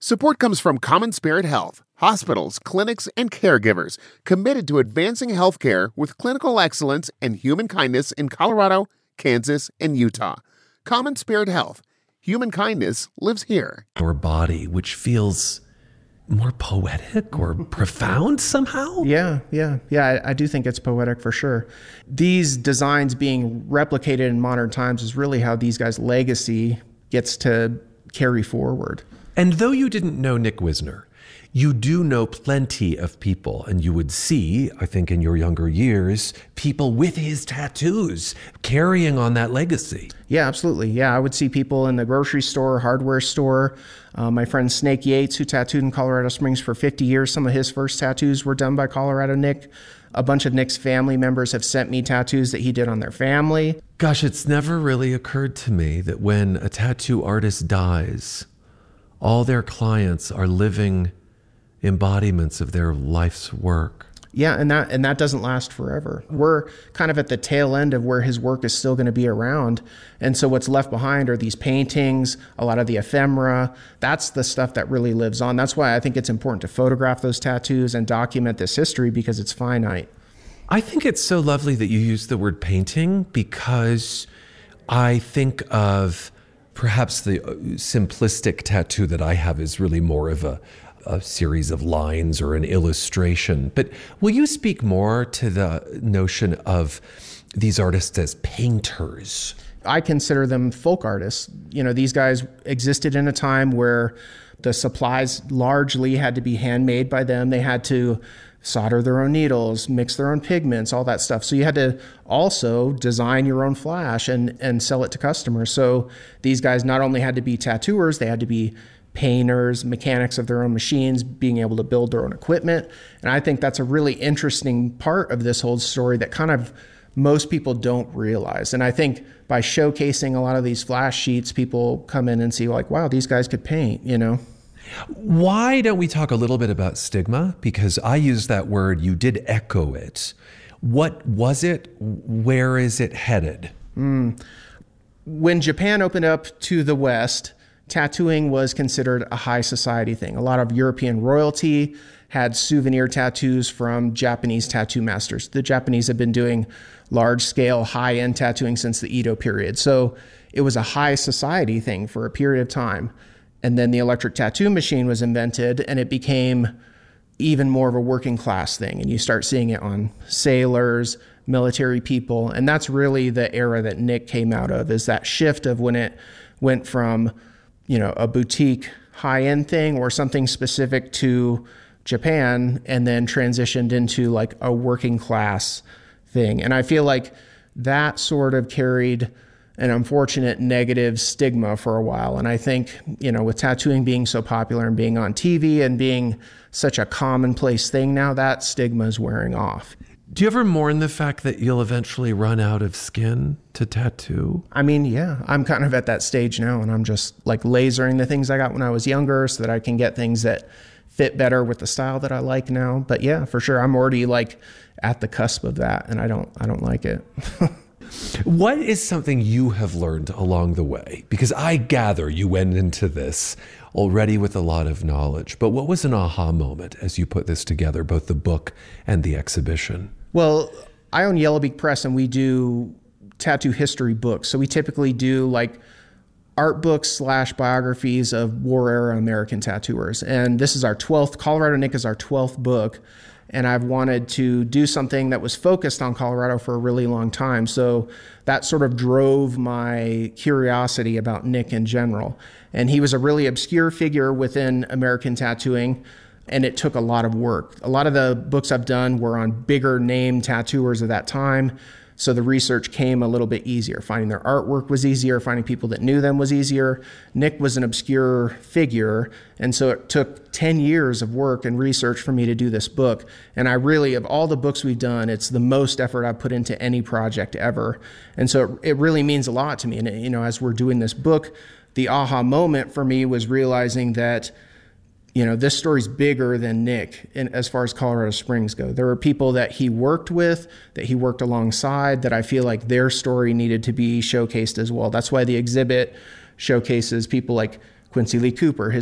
Support comes from Common Spirit Health, hospitals, clinics, and caregivers committed to advancing healthcare with clinical excellence and human kindness in Colorado, Kansas, and Utah. Common Spirit Health. Human kindness lives here. Your body, which feels more poetic or profound somehow? Yeah. I do think it's poetic for sure. These designs being replicated in modern times is really how these guys' legacy gets to carry forward. And though you didn't know Nick Wisner, you do know plenty of people, and you would see, I think in your younger years, people with his tattoos carrying on that legacy. Yeah, absolutely. Yeah, I would see people in the grocery store, hardware store. My friend Snake Yates, who tattooed in Colorado Springs for 50 years, some of his first tattoos were done by Colorado Nick. A bunch of Nick's family members have sent me tattoos that he did on their family. Gosh, it's never really occurred to me that when a tattoo artist dies, all their clients are living embodiments of their life's work. Yeah, and that doesn't last forever. We're kind of at the tail end of where his work is still going to be around. And so what's left behind are these paintings, a lot of the ephemera. That's the stuff that really lives on. That's why I think it's important to photograph those tattoos and document this history, because it's finite. I think it's so lovely that you use the word painting, because I think of perhaps the simplistic tattoo that I have is really more of a series of lines or an illustration. But will you speak more to the notion of these artists as painters? I consider them folk artists. You know, these guys existed in a time where the supplies largely had to be handmade by them. They had to solder their own needles, mix their own pigments, all that stuff. So you had to also design your own flash and sell it to customers. So these guys not only had to be tattooers, they had to be painters, mechanics of their own machines, being able to build their own equipment. And I think that's a really interesting part of this whole story that kind of most people don't realize. And I think by showcasing a lot of these flash sheets, people come in and see like, wow, these guys could paint, you know? Why don't we talk a little bit about stigma? Because I used that word, you did echo it. What was it? Where is it headed? When Japan opened up to the West, tattooing was considered a high society thing. A lot of European royalty had souvenir tattoos from Japanese tattoo masters. The Japanese had been doing large-scale, high-end tattooing since the Edo period. So it was a high society thing for a period of time. And then the electric tattoo machine was invented, and it became even more of a working class thing. And you start seeing it on sailors, military people. And that's really the era that Nick came out of, is that shift of when it went from, you know, a boutique high-end thing or something specific to Japan, and then transitioned into like a working class thing. And I feel like that sort of carried an unfortunate negative stigma for a while. And I think, you know, with tattooing being so popular and being on TV and being such a commonplace thing now, that stigma is wearing off. Do you ever mourn the fact that you'll eventually run out of skin to tattoo? I mean, yeah, I'm kind of at that stage now, and I'm just like lasering the things I got when I was younger so that I can get things that fit better with the style that I like now. But yeah, for sure, I'm already like at the cusp of that, and I don't like it. What is something you have learned along the way? Because I gather you went into this already with a lot of knowledge, but what was an aha moment as you put this together, both the book and the exhibition? Well, I own Yellow Beak Press, and we do tattoo history books. So we typically do like art books / biographies of war era American tattooers. And this is our 12th, Colorado Nick is our 12th book. And I've wanted to do something that was focused on Colorado for a really long time. So that sort of drove my curiosity about Nick in general. And he was a really obscure figure within American tattooing, and it took a lot of work. A lot of the books I've done were on bigger name tattooers of that time. So the research came a little bit easier. Finding their artwork was easier. Finding people that knew them was easier. Nick was an obscure figure. And so it took 10 years of work and research for me to do this book. And I really, of all the books we've done, it's the most effort I've put into any project ever. And so it really means a lot to me. And, you know, as we're doing this book, the aha moment for me was realizing that, you know, this story's bigger than Nick as far as Colorado Springs go. There were people that he worked with, that he worked alongside, that I feel like their story needed to be showcased as well. That's why the exhibit showcases people like Quincy Lee Cooper, his